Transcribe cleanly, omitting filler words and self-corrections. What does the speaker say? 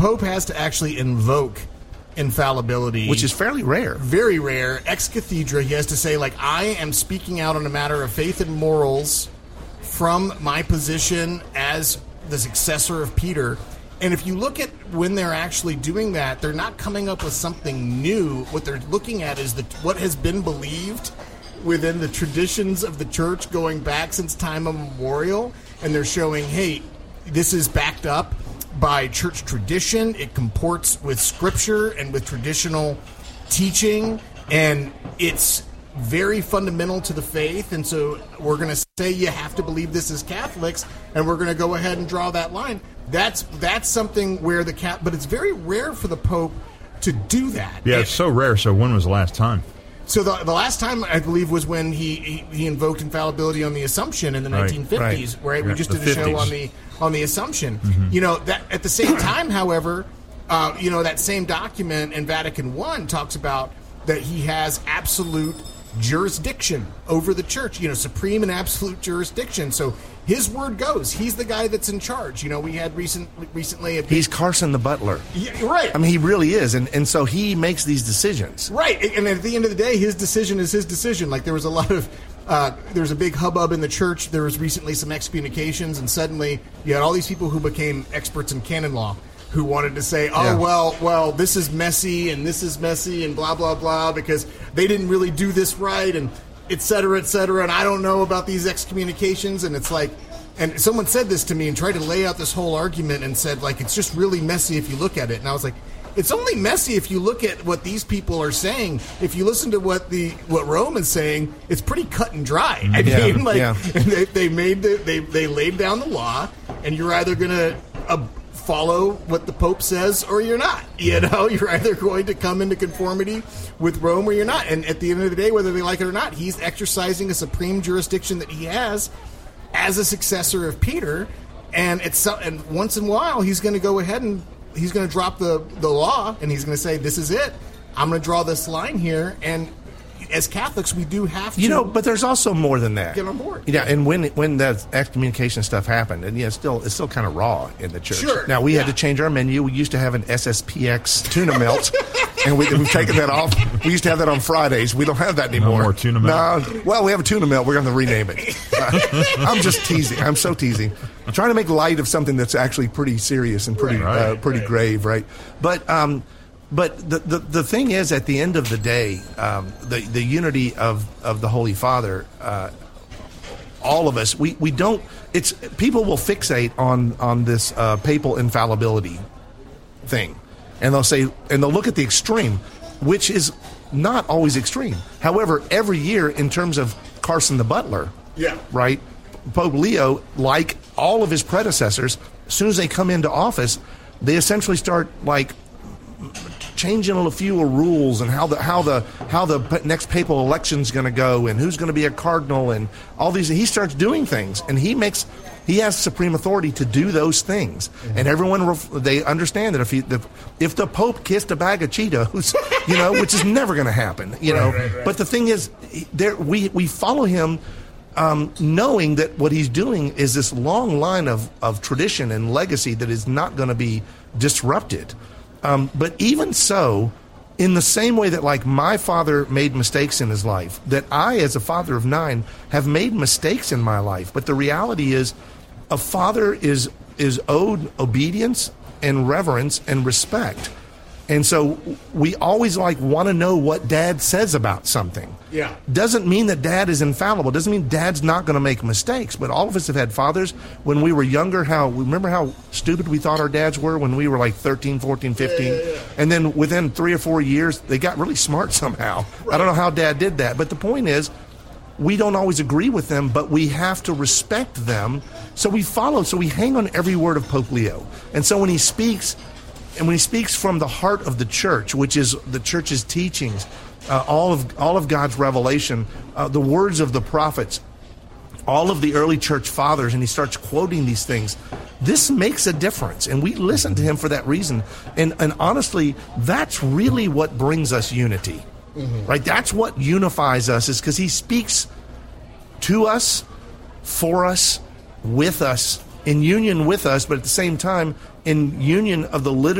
Pope has to actually invoke infallibility, which is fairly rare. Very rare. Ex cathedra, he has to say, like, I am speaking out on a matter of faith and morals from my position as the successor of Peter. And if you look at when they're actually doing that, they're not coming up with something new. What they're looking at is what has been believed within the traditions of the church going back since time immemorial. And they're showing, hey, this is backed up by church tradition. It comports with scripture and with traditional teaching, and it's very fundamental to the faith. And so we're going to say you have to believe this as Catholics, and we're going to go ahead and draw that line. That's something where but it's very rare for the Pope to do that. Yeah, it's so rare. So when was the last time? So the last time, I believe, was when he invoked infallibility on the Assumption in the 1950s, right? We just did a show on the Assumption. Mm-hmm. That at the same time, however, that same document in Vatican I talks about that he has absolute jurisdiction over the church, supreme and absolute jurisdiction. So his word goes. He's the guy that's in charge. We had recently... He's Carson the Butler. Yeah, right. I mean, he really is. And so he makes these decisions. Right. And at the end of the day, his decision is his decision. Like, there was a lot of... there was a big hubbub in the church. There was recently some excommunications, and suddenly you had all these people who became experts in canon law who wanted to say, well, this is messy, and blah, blah, blah, because they didn't really do this right, and et cetera, and I don't know about these excommunications. And it's like, and someone said this to me and tried to lay out this whole argument and said, like, it's just really messy if you look at it. And I was like, it's only messy if you look at what these people are saying. If you listen to what Rome is saying, it's pretty cut and dry. I mean, they laid down the law, and you're either going to follow what the Pope says or you're not. You're either going to come into conformity with Rome or you're not. And at the end of the day, whether they like it or not, he's exercising a supreme jurisdiction that he has as a successor of Peter. And once in a while, he's going to go ahead and he's going to drop the law, and he's going to say, this is it. I'm going to draw this line here. And as Catholics, we do have to... but there's also more than that. Get on board. Yeah, and when that excommunication stuff happened, and it's still kind of raw in the church. Sure. Now, we had to change our menu. We used to have an SSPX tuna melt, and we've taken that off. We used to have that on Fridays. We don't have that anymore. No more tuna melt? No. Well, we have a tuna melt. We're going to rename it. I'm just teasing. I'm so teasing. I'm trying to make light of something that's actually pretty serious and pretty grave, right? But the thing is, at the end of the day, the unity of the Holy Father, all of us, we don't. It's people will fixate on this papal infallibility thing, and they'll look at the extreme, which is not always extreme. However, every year, in terms of Carson the Butler, right, Pope Leo, like all of his predecessors, as soon as they come into office, they essentially start changing a few rules and how the next papal election is going to go and who's going to be a cardinal and all these. He starts doing things, and he has supreme authority to do those things. Mm-hmm. And everyone they understand that if the Pope kissed a bag of Cheetos, which is never going to happen, Right. But the thing is, we follow him. Knowing that what he's doing is this long line of tradition and legacy that is not going to be disrupted. But even so, in the same way that my father made mistakes in his life, that I, as a father of 9, have made mistakes in my life. But the reality is, a father is owed obedience and reverence and respect. And so we always want to know what Dad says about something. Yeah. Doesn't mean that Dad is infallible. Doesn't mean Dad's not going to make mistakes. But all of us have had fathers when we were younger. Remember how stupid we thought our dads were when we were 13, 14, 15? Yeah. And then within 3 or 4 years, they got really smart somehow. Right. I don't know how Dad did that. But the point is, we don't always agree with them, but we have to respect them. So we follow. So we hang on every word of Pope Leo. And so when he speaks... And when he speaks from the heart of the church, which is the church's teachings, all of God's revelation, the words of the prophets, all of the early church fathers, and he starts quoting these things, this makes a difference. And we listen to him for that reason. And honestly, that's really what brings us unity. Mm-hmm. Right? That's what unifies us, is because he speaks to us, for us, with us, in union with us, but at the same time, in union of the liturgy